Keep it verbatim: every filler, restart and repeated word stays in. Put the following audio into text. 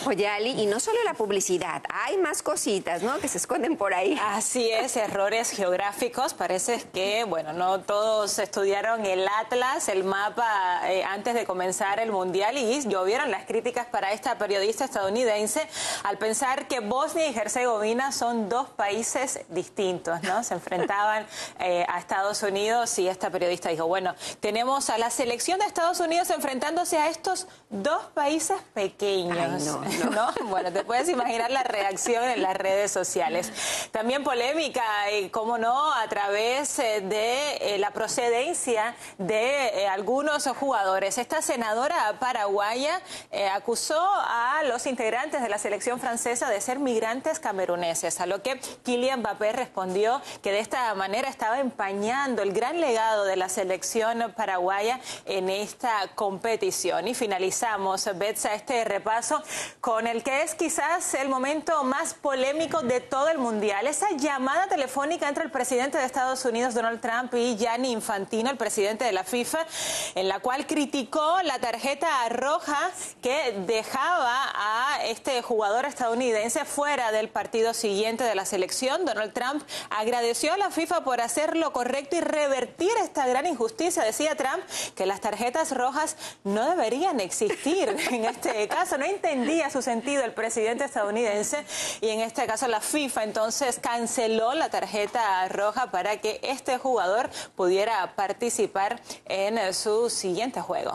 Oye, Ali, y no solo la publicidad, hay más cositas, ¿no?, que se esconden por ahí. Así es, errores geográficos. Parece que, bueno, no todos estudiaron el atlas, el mapa, eh, antes de comenzar el Mundial, y llovieron las críticas para esta periodista estadounidense al pensar que Bosnia y Herzegovina son dos países distintos, ¿no? Se enfrentaban eh, a Estados Unidos, y esta periodista dijo, bueno, tenemos a la selección de Estados Unidos enfrentándose a estos dos países pequeños. Ay, no, no. ¿No? Bueno, te puedes imaginar la reacción en las redes sociales. También polémica, y cómo no, a través de eh, la procedencia de eh, algunos jugadores. Esta senadora paraguaya eh, acusó a los integrantes de la selección francesa de ser migrantes cameruneses, a lo que Kylian Mbappé respondió que de esta manera estaba empañando el gran legado de la selección paraguaya en esta competición. Y finalizamos, Betsa, este repaso con el que es quizás el momento más polémico de todo el Mundial. Esa llamada telefónica entre el presidente de Estados Unidos, Donald Trump, y Gianni Infantino, el presidente de la FIFA, en la cual criticó la tarjeta roja que dejaba a este jugador estadounidense fuera del partido siguiente de la selección. Donald Trump agradeció a la FIFA por hacer lo correcto y revertir esta gran injusticia. Decía Trump que las tarjetas rojas no deberían existir en este caso. No entendía su sentido el presidente estadounidense, y en este caso la FIFA entonces canceló la tarjeta roja para que este jugador pudiera participar en su siguiente juego.